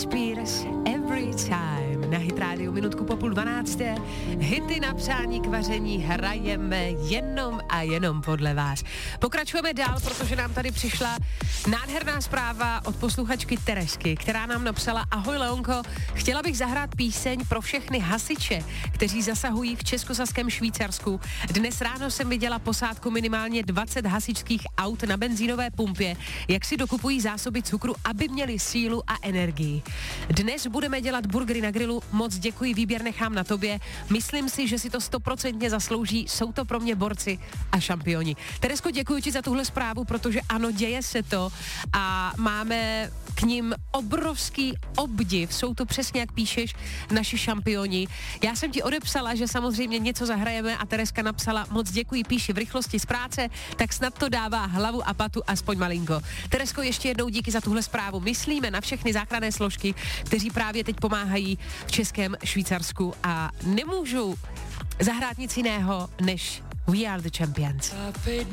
Spears, Every Time. Na Hit Radio minutku po 11:30. Hity na přání k vaření hrajeme jenom a jenom podle vás. Pokračujeme dál, protože nám tady přišla nádherná zpráva od posluchačky Teresky, která nám napsala: Ahoj Leonko, chtěla bych zahrát píseň pro všechny hasiče, kteří zasahují v českosaském Švýcarsku. Dnes ráno jsem viděla posádku minimálně 20 hasičských aut na benzínové pumpě, jak si dokupují zásoby cukru, aby měli sílu a energii. Dnes budeme dělat burgery na grilu, moc děkuji, výběr nechám na tobě. Myslím si, že si to 100% zaslouží, jsou to pro mě borci a šampioni. Teresko, děkuji ti za tuhle zprávu, protože ano, děje se to a máme k nim obrovský obdiv. Jsou to přesně, jak píšeš, naši šampioni. Já jsem ti odepsala, že samozřejmě něco zahrajeme a Tereska napsala: moc děkuji, píši v rychlosti z práce, tak snad to dává hlavu a patu aspoň malinko. Teresko, ještě jednou díky za tuhle zprávu. Myslíme na všechny záchranné složky, kteří právě teď pomáhají v českém Švýcarsku a nemůžu zahrát nic jiného než We Are the Champions.